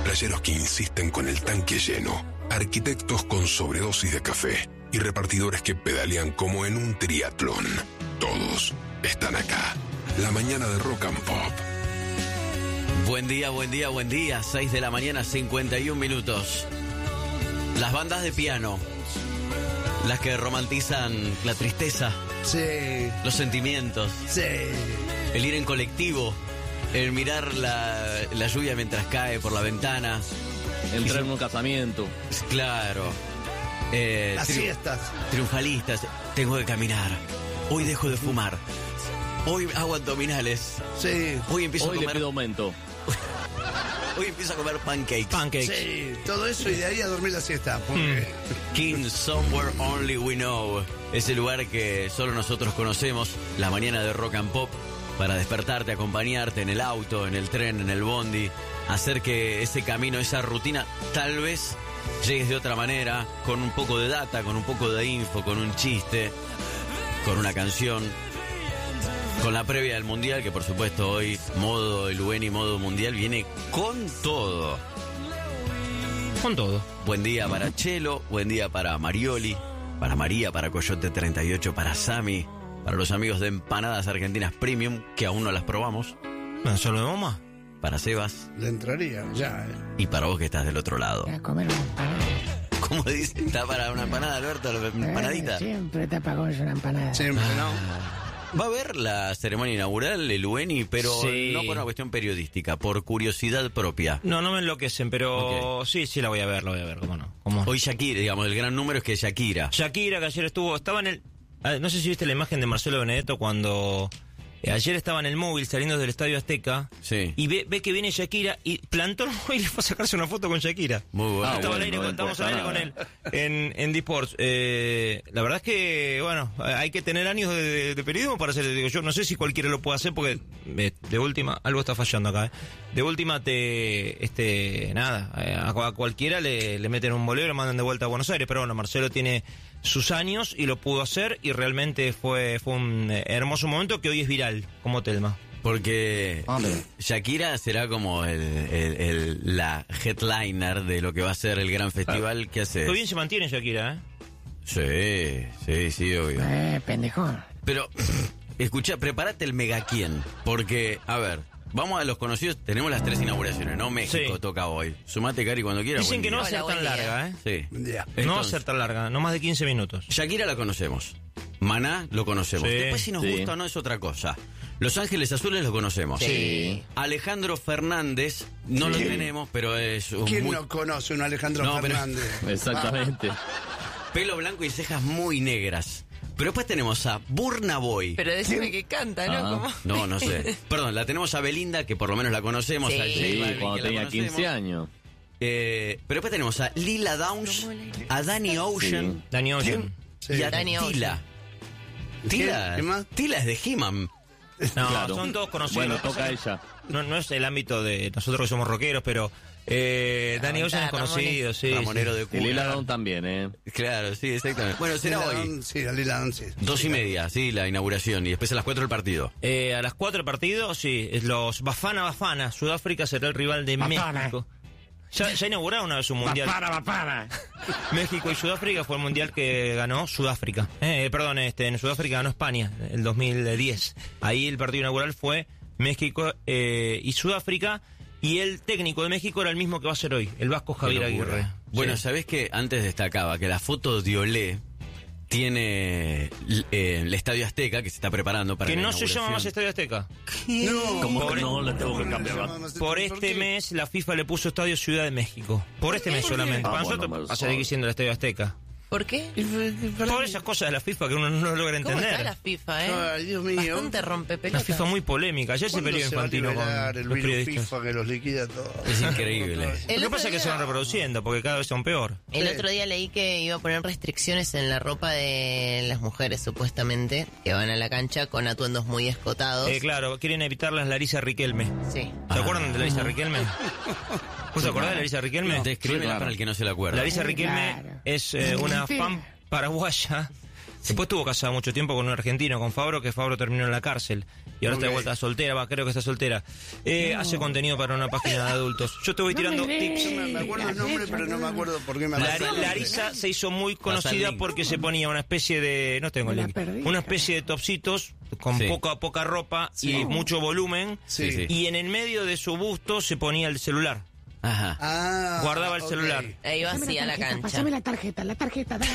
playeros que insisten con el tanque lleno, arquitectos con sobredosis de café y repartidores que pedalean como en un triatlón. Todos están acá. La mañana de Rock and Pop. Buen día, buen día, buen día. 6 de la mañana, 51 minutos. Las bandas de piano, las que romantizan la tristeza, Sí, los sentimientos, sí. el ir en colectivo, el mirar la lluvia mientras cae por la ventana. Entrar en un casamiento. Claro. Las siestas. Triunfalistas. Tengo que caminar. Hoy dejo de fumar. Hoy hago abdominales. Sí. Hoy empiezo Hoy a le comer. pido aumento. Hoy empiezo a comer pancakes. Sí, todo eso y de ahí a dormir la siesta. Porque... King, Somewhere Only We Know. Ese lugar que solo nosotros conocemos. La mañana de Rock and Pop. Para despertarte, acompañarte en el auto, en el tren, en el bondi. Hacer que ese camino, esa rutina, tal vez llegues de otra manera. Con un poco de data, con un poco de info, con un chiste, con una canción. Con la previa del Mundial, que por supuesto hoy, modo el Lueni, modo Mundial, viene con todo. Con todo. Buen día para Chelo, buen día para Marioli, para María, para Coyote 38, para Sami, para los amigos de Empanadas Argentinas Premium, que aún no las probamos, ¿No solo de goma? para Sebas Le entraría, ya. y para vos que estás del otro lado. A comer una empanada. ¿Cómo dice? ¿Está para una empanada, Alberto? ¿La empanadita? Siempre te apagón una empanada. Siempre, ¿no? Va a haber la ceremonia inaugural, el Lueni, pero Sí. no por una cuestión periodística, por curiosidad propia. No me enloquecen, pero sí, la voy a ver, cómo no. ¿Cómo? Hoy Shakira, digamos, el gran número es que Shakira. Shakira, que ayer estaba en el... No sé si viste la imagen de Marcelo Benedetto cuando... ayer estaba en el móvil saliendo del Estadio Azteca. Sí. Y ve que viene Shakira y plantó el móvil y fue a sacarse una foto con Shakira. Muy bueno. Estaba bueno, al aire, no estábamos importa al aire nada. con él en D-Sports. La verdad es que, bueno, hay que tener años de periodismo para hacer. Digo, yo no sé si cualquiera lo puede hacer porque de última, algo está fallando acá. De última a cualquiera le meten un bolero y lo mandan de vuelta a Buenos Aires. Pero bueno, Marcelo tiene sus años y lo pudo hacer y realmente fue un hermoso momento que hoy es viral, como Telma. Porque Shakira será como la headliner de lo que va a ser el gran festival que hace. Qué bien se mantiene Shakira, Sí, obvio. Pendejón. Pero, escucha, prepárate el mega quién. Porque, a ver, vamos a los conocidos. Tenemos las 3 inauguraciones, ¿no? México Sí. toca hoy. Sumate, Cari, cuando quieras. Dicen buen que no va a día. ser tan larga, Sí. Buen día. No va a Entonces, ser tan larga, no más de 15 minutos. Shakira la conocemos. Maná lo conocemos. Sí, Después si nos sí. gusta o no es otra cosa. Los Ángeles Azules lo conocemos. Sí. Alejandro Fernández no lo tenemos, pero es un ¿Quién muy- no conoce a un Alejandro No, pero- Fernández? Exactamente. pelo blanco y cejas muy negras. Pero después tenemos a Burna Boy. Pero decime que canta, ¿no? Ah. ¿Cómo? No sé. Perdón, la tenemos a Belinda, que por lo menos la conocemos. Sí. A J Sí, Balvin, cuando que la tenía conocemos. 15 años. Pero después tenemos a Lila Downs, a Danny Ocean Danny Ocean. Sí. y a Danny Tila. Tila, ¿Qué más? Tila es de He-Man. No, Claro. son todos conocidos. Bueno, Lo que toca pasa es ella. que No es el ámbito de nosotros que somos rockeros, pero Danny Ocean es conocido, sí. Ramonero de Y cuna. Lila Downs también, Claro, sí, exactamente. Bueno, será Lila hoy. Downs, sí, a Lila Downs, sí. 2:30, sí, la inauguración. Y después a las 4 el partido. A las 4 el partido, sí, es los Bafana. Sudáfrica será el rival de Bafana. México. Ya inauguraron una vez un mundial. Bafana. México y Sudáfrica fue el mundial que ganó Sudáfrica. En Sudáfrica ganó España, el 2010. Ahí el partido inaugural fue México y Sudáfrica. Y el técnico de México era el mismo que va a ser hoy, el vasco Javier Qué locura. Aguirre. Bueno, Sí. ¿sabés que antes destacaba que la foto de Olé tiene el Estadio Azteca que se está preparando para Que la no se llama más inauguración? Estadio Azteca. No, ¿Cómo Pobre- que no? Le tengo que cambiar. Por este mes la FIFA le puso Estadio Ciudad de México. Por este mes solamente. Ah, Para bueno, nosotros mal va a seguir suave. siendo el Estadio Azteca. ¿Por qué? Por esas cosas de la FIFA que uno no logra ¿Cómo está entender. la FIFA, Ay, Dios mío. Bastante rompe Una pelotas. FIFA muy polémica. Ayer se ¿Cuándo peleó se va a Infantino con liberar el los virus periodistas. FIFA que los liquida todos? Es increíble. El Lo que otro pasa es que día- se van reproduciendo porque cada vez son peor. El otro día leí que iba a poner restricciones en la ropa de las mujeres, supuestamente, que van a la cancha con atuendos muy escotados. Claro, quieren evitar las Larisa Riquelme. Sí. ¿Se acuerdan de Larisa Riquelme? ¿Vos te acordás de Larisa Riquelme? Descríbela claro. para el que no se la acuerda. Larisa Sí, Riquelme claro. es una fan paraguaya Después estuvo casada mucho tiempo con un argentino, con Fabro, que Fabro terminó en la cárcel. Y ahora está de vuelta soltera, creo que está soltera. Hace contenido para una página de adultos. Yo te voy tirando tips. Me acuerdo el nombre, pero no me acuerdo por qué me acuerdo. Larisa se hizo muy conocida porque se ponía una especie de... No tengo el link. Una especie de topsitos con poca ropa y mucho volumen. Sí. Y en el medio de su busto se ponía el celular. Ajá. Guardaba el celular. Iba así a la cancha. Pasame la tarjeta, dale.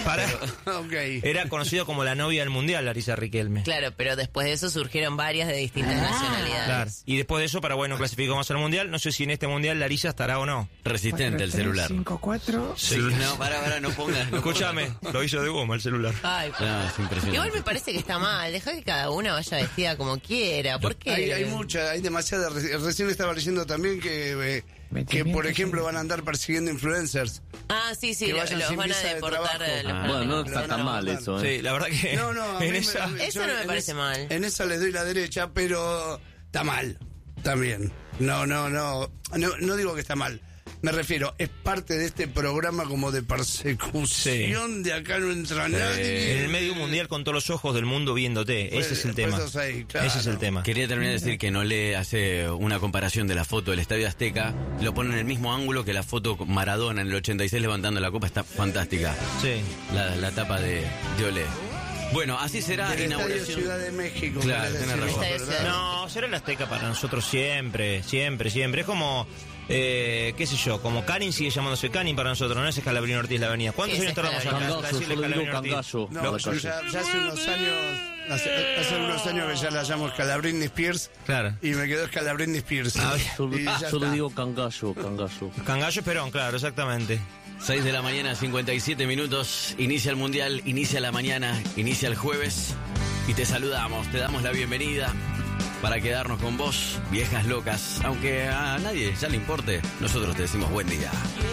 Era conocido como la novia del mundial, Larisa Riquelme. Claro, pero después de eso surgieron varias de distintas nacionalidades. Claro. Y después de eso, Paraguay no clasificó más al mundial. No sé si en este mundial Larisa estará o no. Resistente el celular. 5, 4. No, para, no pongas. Escúchame, lo hizo de goma el celular. Ay, No, es impresionante. igual me parece que está mal. Deja que cada una vaya vestida como quiera. ¿Por qué? Hay demasiada. Recién estaba leyendo también que por ejemplo van a andar persiguiendo influencers. Ah, sí, Que vayan los sin van a visa de deportar. trabajo. Bueno, no está tan mal eso, Sí, la verdad que No, a en mí esa... Eso no me parece mal. En esa les doy la derecha, pero está mal también. No digo que está mal. Me refiero, es parte de este programa como de persecución, de acá no entra nadie. En el medio mundial con todos los ojos del mundo viéndote. Ese es el tema. Pues ahí, claro. Ese es el tema. Quería terminar de decir que Nolé hace una comparación de la foto del Estadio Azteca, lo pone en el mismo ángulo que la foto con Maradona en el 86 levantando la copa, está fantástica. Sí. La tapa de Olé. Bueno, así será El Estadio inauguración. Ciudad de México. Claro, querés tenés decir, razón. ¿verdad? No, será el Azteca para nosotros siempre. Es como, qué sé yo, como Canin sigue llamándose Canin para nosotros, no es Scalabrini Ortiz la avenida. ¿Cuántos ¿Qué años es tardamos acá? Cangallo, Decirle yo lo digo Scalabrini Ortiz. Cangallo. No, ya hace unos años. Hace unos años que ya la llamo Scalabrini Spears. Claro. Y me quedó Scalabrini Spears. Y ya Yo le está. digo Cangallo. Cangallo Perón, claro, exactamente. 6 de la mañana, 57 minutos. Inicia el mundial, inicia la mañana, inicia el jueves. Y te saludamos, te damos la bienvenida para quedarnos con vos, viejas locas. Aunque a nadie ya le importe, nosotros te decimos buen día.